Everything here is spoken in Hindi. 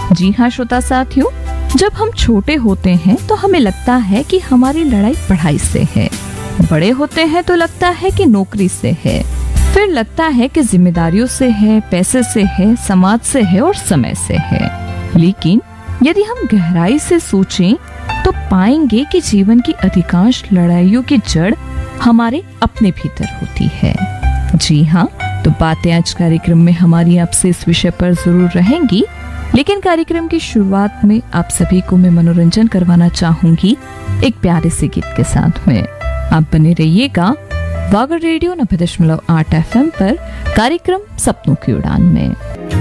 जी हाँ श्रोता साथियों, जब हम छोटे होते हैं तो हमें लगता है कि हमारी लड़ाई पढ़ाई से है, बड़े होते हैं तो लगता है कि नौकरी से है, फिर लगता है कि जिम्मेदारियों से है, पैसे से है, समाज से है और समय से है। लेकिन यदि हम गहराई से सोचें तो पाएंगे कि जीवन की अधिकांश लड़ाइयों की जड़ हमारे अपने भीतर होती है। जी हाँ, तो बातें आज कार्यक्रम में हमारी आपसे इस विषय पर जरूर रहेंगी, लेकिन कार्यक्रम की शुरुआत में आप सभी को मैं मनोरंजन करवाना चाहूंगी एक प्यारे से गीत के साथ में। आप बने रहिएगा वागर रेडियो 90.8 FM पर कार्यक्रम सपनों की उड़ान में।